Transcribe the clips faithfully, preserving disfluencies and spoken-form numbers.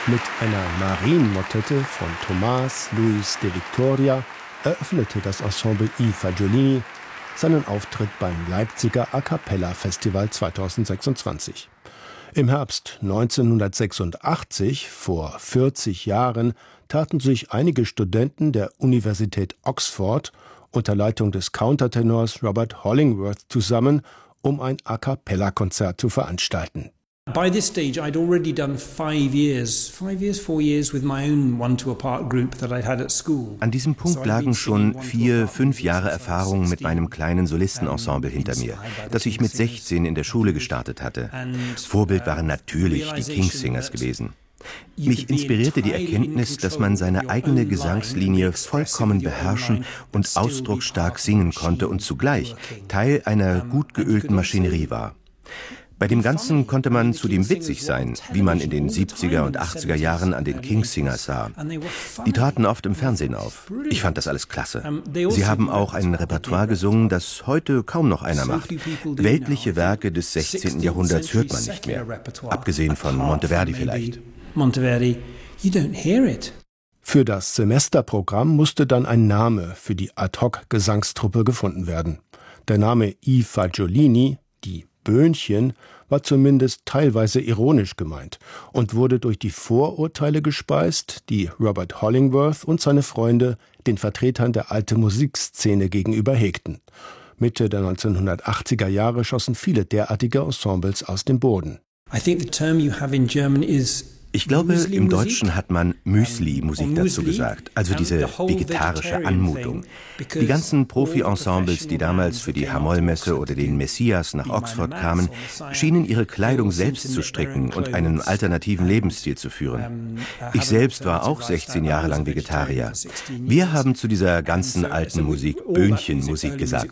Mit einer Marienmotette von Tomás Luis de Victoria eröffnete das Ensemble I Fagiolini seinen Auftritt beim Leipziger A Cappella Festival zweitausendsechsundzwanzig. Im Herbst neunzehnhundertsechsundachtzig, vor vierzig Jahren, taten sich einige Studenten der Universität Oxford unter Leitung des Countertenors Robert Hollingworth zusammen, um ein A Cappella-Konzert zu veranstalten. By this stage, I'd already done five years, five years, four years with my own one-to-a-part group that I'd had at school. An diesem Punkt lagen schon vier, fünf Jahre Erfahrung mit meinem kleinen Solistenensemble hinter mir, das ich mit sechzehn in der Schule gestartet hatte. Vorbild waren natürlich die King's-Singers gewesen. Mich inspirierte die Erkenntnis, dass man seine eigene Gesangslinie vollkommen beherrschen und ausdrucksstark singen konnte und zugleich Teil einer gut geölten Maschinerie war. Bei dem Ganzen konnte man zudem witzig sein, wie man in den siebziger und achtziger Jahren an den King's Singers sah. Die traten oft im Fernsehen auf. Ich fand das alles klasse. Sie haben auch ein Repertoire gesungen, das heute kaum noch einer macht. Weltliche Werke des sechzehnten Jahrhunderts hört man nicht mehr. Abgesehen von Monteverdi vielleicht. Monteverdi, you don't hear it. Für das Semesterprogramm musste dann ein Name für die Ad-hoc-Gesangstruppe gefunden werden. Der Name I Fagiolini, die Böhnchen, war zumindest teilweise ironisch gemeint und wurde durch die Vorurteile gespeist, die Robert Hollingworth und seine Freunde den Vertretern der alten Musikszene gegenüber hegten. Mitte der neunzehnhundertachtziger Jahre schossen viele derartige Ensembles aus dem Boden. I think the term you have in German is Ich glaube, im Deutschen hat man Müsli-Musik dazu gesagt, also diese vegetarische Anmutung. Die ganzen Profi-Ensembles, die damals für die Hamollmesse oder den Messias nach Oxford kamen, schienen ihre Kleidung selbst zu stricken und einen alternativen Lebensstil zu führen. Ich selbst war auch sechzehn Jahre lang Vegetarier. Wir haben zu dieser ganzen alten Musik Böhnchenmusik gesagt.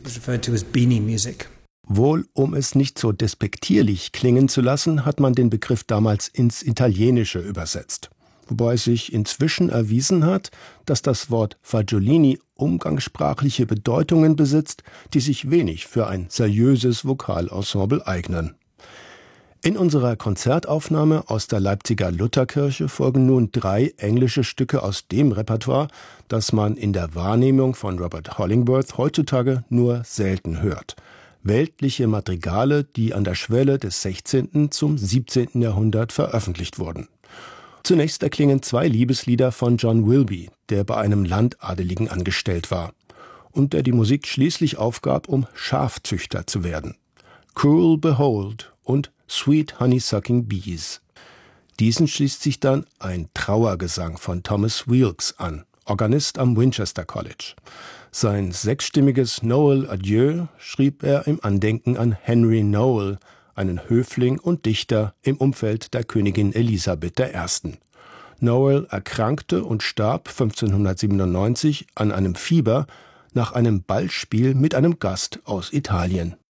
Wohl, um es nicht so despektierlich klingen zu lassen, hat man den Begriff damals ins Italienische übersetzt. Wobei sich inzwischen erwiesen hat, dass das Wort Fagiolini umgangssprachliche Bedeutungen besitzt, die sich wenig für ein seriöses Vokalensemble eignen. In unserer Konzertaufnahme aus der Leipziger Lutherkirche folgen nun drei englische Stücke aus dem Repertoire, das man in der Wahrnehmung von Robert Hollingworth heutzutage nur selten hört. Weltliche Madrigale, die an der Schwelle des sechzehnten zum siebzehnten Jahrhundert veröffentlicht wurden. Zunächst erklingen zwei Liebeslieder von John Wilby, der bei einem Landadeligen angestellt war und der die Musik schließlich aufgab, um Schafzüchter zu werden. Cruel Behold und Sweet Honeysucking Bees. Diesen schließt sich dann ein Trauergesang von Thomas Weelkes an, Organist am Winchester College. Sein sechsstimmiges Noel Adieu schrieb er im Andenken an Henry Noel, einen Höfling und Dichter im Umfeld der Königin Elisabeth der Ersten. Noel erkrankte und starb fünfzehnhundertsiebenundneunzig an einem Fieber nach einem Ballspiel mit einem Gast aus Italien.